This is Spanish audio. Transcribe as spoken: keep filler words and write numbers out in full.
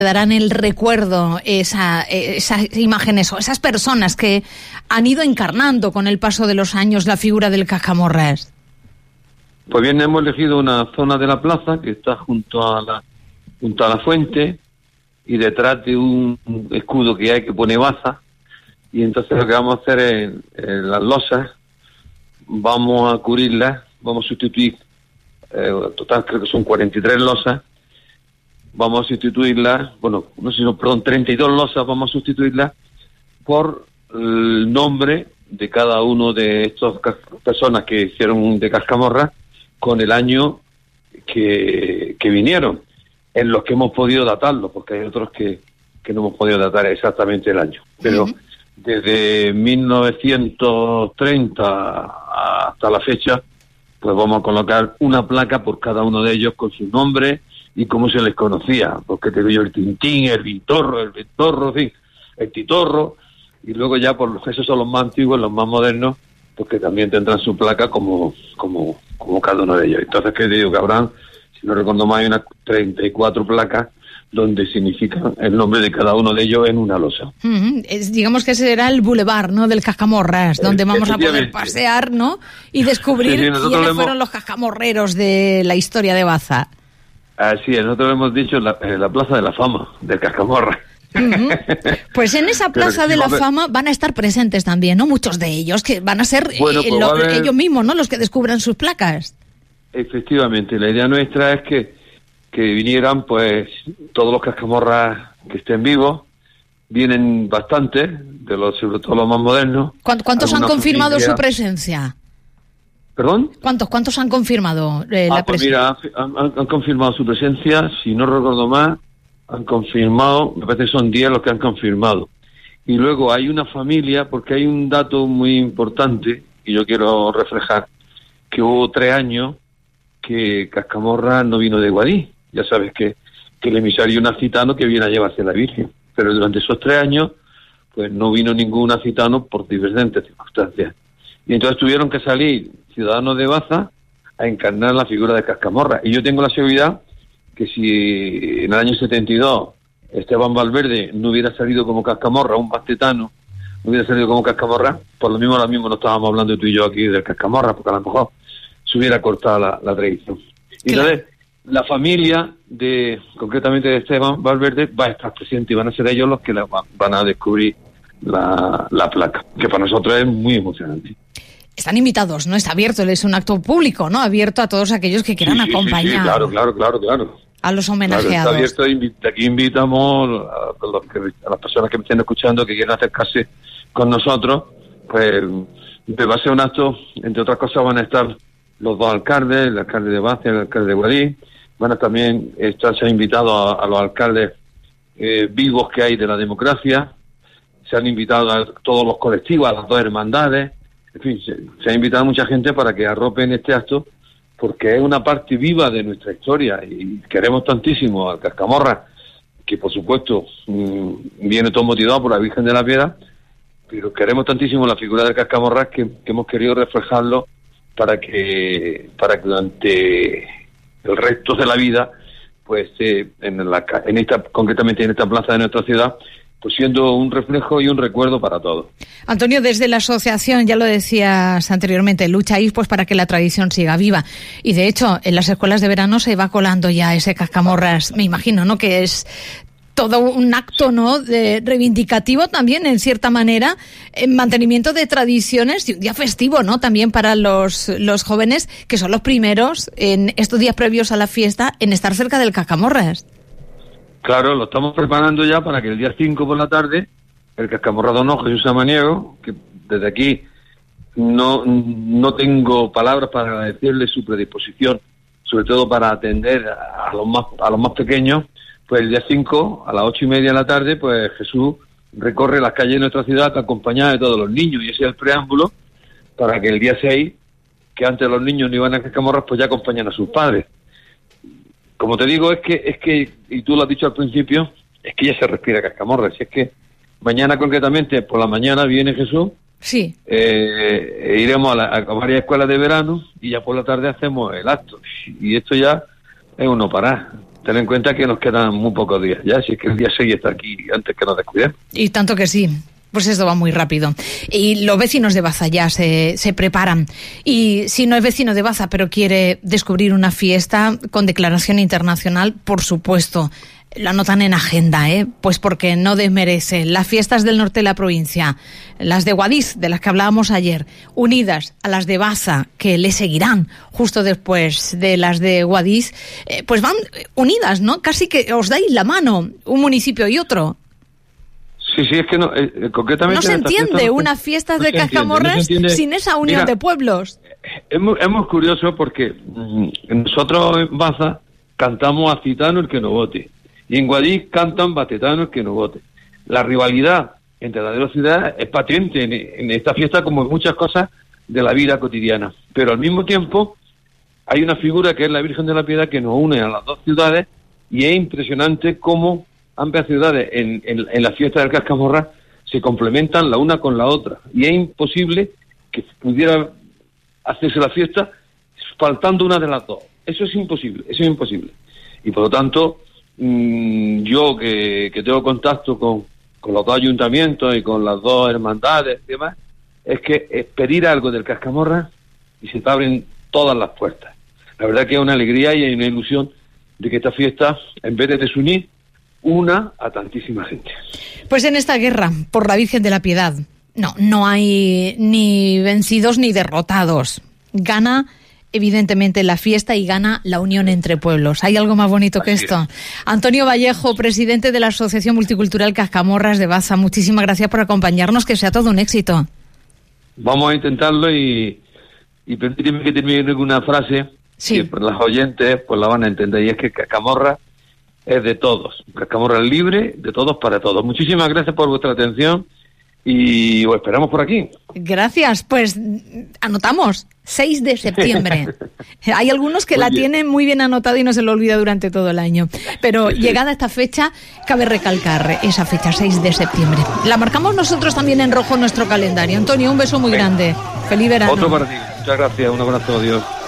darán el recuerdo esa, esas imágenes o esas personas que han ido encarnando con el paso de los años la figura del Cascamorras? Pues bien, hemos elegido una zona de la plaza que está junto a la junto a la fuente y detrás de un escudo que hay que pone baza, y entonces lo que vamos a hacer es, en las losas vamos a cubrirlas, vamos a sustituir, eh, total creo que son cuarenta y tres losas, vamos a sustituirlas, bueno, no sé, no, perdón, treinta y dos losas vamos a sustituirlas por el nombre de cada uno de estas personas que hicieron de Cascamorra con el año que, que vinieron, en los que hemos podido datarlo, porque hay otros que, que no hemos podido datar exactamente el año. Pero uh-huh. desde mil novecientos treinta hasta la fecha, pues vamos a colocar una placa por cada uno de ellos con su nombre y cómo se les conocía, porque te digo yo el Tintín, el Vintorro, el Ventorro, en fin, el Titorro, y luego ya por los esos son los más antiguos, los más modernos, porque también tendrán su placa como como como cada uno de ellos. Entonces, ¿qué te digo? Que habrán, si no recuerdo mal, hay unas treinta y cuatro placas donde significan el nombre de cada uno de ellos en una losa. Uh-huh. Es, digamos que ese será el boulevard, ¿no?, del Cascamorras, donde vamos a poder pasear, ¿no?, y descubrir sí, sí, quiénes hemos... fueron los cascamorreros de la historia de Baza. Así es, nosotros hemos dicho la, eh, la Plaza de la Fama del Cascamorra. Uh-huh. Pues en esa Plaza de la Fama van a estar presentes también, ¿no?, muchos de ellos, que van a ser bueno, pues eh, lo, haber... ellos mismos, ¿no?, los que descubran sus placas. Efectivamente, la idea nuestra es que, que vinieran pues todos los cascamorras que estén vivos, vienen bastantes, de los, sobre todo los más modernos. ¿Cuántos han confirmado familia... su presencia? ¿Perdón? ¿Cuántos cuántos han confirmado eh, ah, la pues presencia? Mira, han, han, han confirmado su presencia, si no recuerdo más, han confirmado, me parece que son diez los que han confirmado. Y luego hay una familia, porque hay un dato muy importante, y yo quiero reflejar, que hubo tres años que Cascamorra no vino de Guadix. Ya sabes que, que el emisario nacitano que viene a llevarse a la Virgen. Pero durante esos tres años, pues no vino ningún nacitano por diferentes circunstancias. Y entonces tuvieron que salir ciudadanos de Baza a encarnar la figura de Cascamorra. Y yo tengo la seguridad que si en el año setenta y dos Esteban Valverde no hubiera salido como Cascamorra, un bastetano, no hubiera salido como Cascamorra, por lo mismo ahora mismo no estábamos hablando tú y yo aquí del Cascamorra, porque a lo mejor se hubiera cortado la, la tradición. Y entonces, la familia de, concretamente de Esteban Valverde, va a estar presente y van a ser ellos los que la, van a descubrir la, la placa, que para nosotros es muy emocionante. Están invitados, ¿no? Está abierto, es un acto público, ¿no? Abierto a todos aquellos que quieran sí, sí, acompañar. Sí, sí, claro, claro, claro, claro. A los homenajeados. Claro, está abierto, aquí invitamos a, los que, a las personas que me estén escuchando, que quieran acercarse con nosotros, pues va a ser un acto, entre otras cosas van a estar los dos alcaldes, el alcalde de Baza y el alcalde de Guadix, van a también estar, se han invitado a, a los alcaldes eh, vivos que hay de la democracia, se han invitado a todos los colectivos, a las dos hermandades, en fin, se, se ha invitado a mucha gente para que arropen este acto, porque es una parte viva de nuestra historia y queremos tantísimo al Cascamorra, que por supuesto mmm, viene todo motivado por la Virgen de la Piedad, pero queremos tantísimo la figura del Cascamorra que, que hemos querido reflejarlo para que para que durante el resto de la vida, pues eh, en la en esta concretamente en esta plaza de nuestra ciudad, pues siendo un reflejo y un recuerdo para todos. Antonio, desde la asociación, ya lo decías anteriormente, lucháis pues para que la tradición siga viva. Y de hecho, en las escuelas de verano se va colando ya ese Cascamorras, me imagino, ¿no?, que es todo un acto, ¿no?, de reivindicativo también, en cierta manera, en mantenimiento de tradiciones y un día festivo, ¿no?, también para los, los jóvenes, que son los primeros en estos días previos a la fiesta en estar cerca del Cascamorras. Claro, lo estamos preparando ya para que el día cinco por la tarde, el Cascamorra Don Jesús Samaniego, que desde aquí no, no tengo palabras para agradecerle su predisposición, sobre todo para atender a los más, a los más pequeños, pues el día cinco, a las ocho y media de la tarde, pues Jesús recorre las calles de nuestra ciudad acompañado de todos los niños, y ese es el preámbulo para que el día seis, que antes los niños no iban a Cascamorras, pues ya acompañan a sus padres. Como te digo, es que, es que, y tú lo has dicho al principio, es que ya se respira Cascamorra. Si es que mañana concretamente, por la mañana viene Jesús, sí, eh, iremos a, la, a varias escuelas de verano y ya por la tarde hacemos el acto. Y esto ya es uno parar. ten en cuenta que nos quedan muy pocos días ya, si es que el día seis está aquí antes que nos descuidemos. Y tanto que sí. Pues esto va muy rápido. Y los vecinos de Baza ya se, se preparan. Y si no es vecino de Baza, pero quiere descubrir una fiesta con declaración internacional, por supuesto, lo anotan en agenda, ¿eh? Pues porque no desmerece. Las fiestas del norte de la provincia, las de Guadix, de las que hablábamos ayer, unidas a las de Baza, que le seguirán justo después de las de Guadix, eh, pues van unidas, ¿no? Casi que os dais la mano, un municipio y otro. Sí, sí, es que no, eh, concretamente... No se entiende fiesta, no, unas fiestas no de cascamorras no sin esa unión Mira, de pueblos. Es muy, es muy curioso porque mmm, nosotros en Baza cantamos a Citano el que no vote, y en Guadix cantan Batetano el que no vote. La rivalidad entre las dos ciudades es patente en, en esta fiesta, como en muchas cosas de la vida cotidiana. Pero al mismo tiempo hay una figura que es la Virgen de la Piedad que nos une a las dos ciudades, y es impresionante cómo ambas ciudades en, en, en la fiesta del Cascamorra se complementan la una con la otra, y es imposible que pudiera hacerse la fiesta faltando una de las dos. Eso es imposible, eso es imposible. Y por lo tanto, mmm, yo que, que tengo contacto con, con los dos ayuntamientos y con las dos hermandades y demás, es que es pedir algo del Cascamorra y se te abren todas las puertas. La verdad que es una alegría y hay una ilusión de que esta fiesta, en vez de desunir, una a tantísima gente. Pues en esta guerra por la Virgen de la Piedad, no, no hay ni vencidos ni derrotados. Gana evidentemente la fiesta y gana la unión entre pueblos. ¿Hay algo más bonito que esto? Antonio Vallejo, presidente de la Asociación Multicultural Cascamorras de Baza, muchísimas gracias por acompañarnos, que sea todo un éxito. Vamos a intentarlo y, y permíteme que termine con una frase sí. que por las oyentes pues la van a entender, y es que Cascamorra es de todos. Cascamorra es libre, de todos para todos. Muchísimas gracias por vuestra atención y os esperamos por aquí. Gracias, pues anotamos, seis de septiembre. Hay algunos que muy la bien. tienen muy bien anotada y no se lo olvida durante todo el año. Pero sí, sí. llegada esta fecha, cabe recalcar esa fecha, seis de septiembre. La marcamos nosotros también en rojo en nuestro calendario. Antonio, un beso muy Venga. grande. Feliz verano. Otro para ti. Muchas gracias. Un abrazo. Adiós.